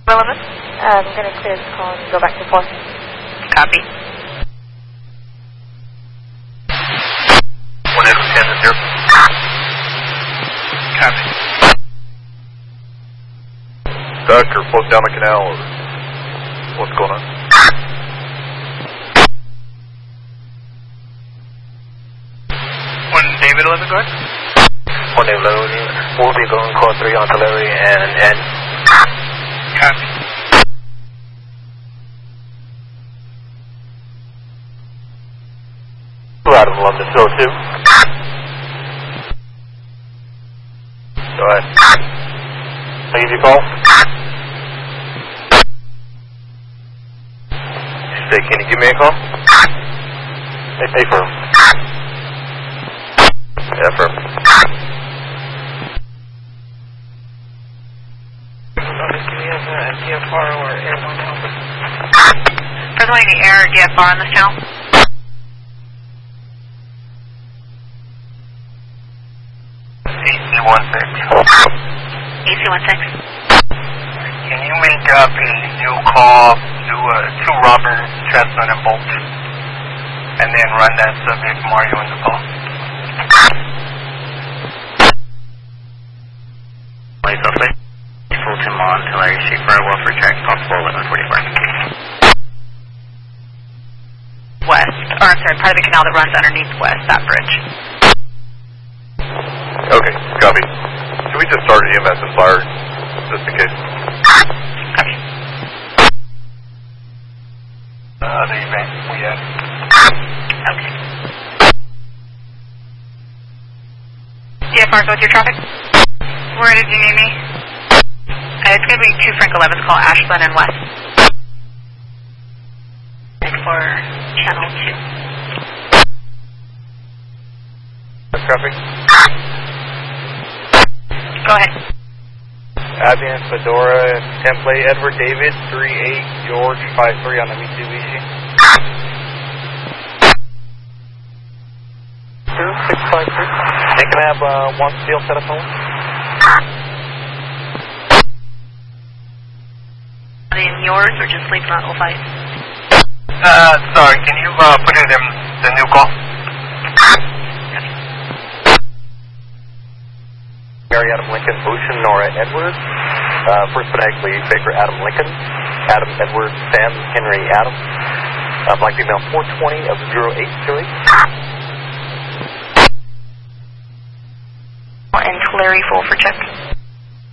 11. I'm going to clear this call and go back to 4. Copy. 110 Copy. Duck or float down the canal, or what's going on? David 11, go ahead. 1 David 11, we'll be going call 3 on Tulare and Copy. Adam 11 to 202. Go ahead. I give you a call. Say, can you give me a call? Hey, firm. Yeah, firm. DFR or airborne help? Presently the air DFR on this channel. AC-16. Can you make up a new call, do 2 rubber, chestnut and bolt, and then run that subject Mario in the call? Fulton on Tulare Street for Welfare Track, possible 1144. West, or I'm sorry, part of the canal that runs underneath west, that bridge. Okay, copy. Can we just start EMS and fire, just in case? Copy. The event we have. Okay. DFR, go with your traffic. Where did you need me? It's going to be 2 Frank 11s, call Ashland and West. For channel 2. Traffic? Go ahead. Avian, Fedora, template, Edward David, 38, George, 53 on the Mitsubishi. 2653. They can have one steel set of phone. Are they in yours or just sleeping on 05? Sorry, can you put in the new call? Mary Adam Lincoln, Ocean, Nora Edwards. First phonetically, Baker Adam Lincoln, Adam Edwards, Sam Henry Adam. Black female 420 of 0828. And Tulare full for check.